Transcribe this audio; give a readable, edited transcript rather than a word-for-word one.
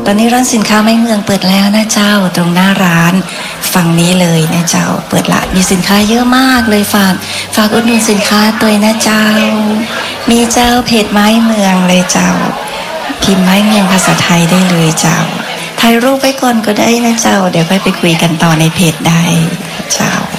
ตอนนี้ร้านสินค้าไม่เมืองเปิดแล้วนะเจ้าตรงหน้าร้านฝั่งนี้เลยนะเจ้าเปิดละมีสินค้าเยอะมากเลยฝากอุดหนุนสินค้าตัวนะเจ้ามีเจ้าเพจไม้เมืองเลยเจ้าพิมพ์ไม้เมืองภาษาไทยได้เลยเจ้าถ่ายรูปไว้ก่อนก็ได้นะเจ้าเดี๋ยวค่อยไปคุยกันต่อในเพจได้เจ้า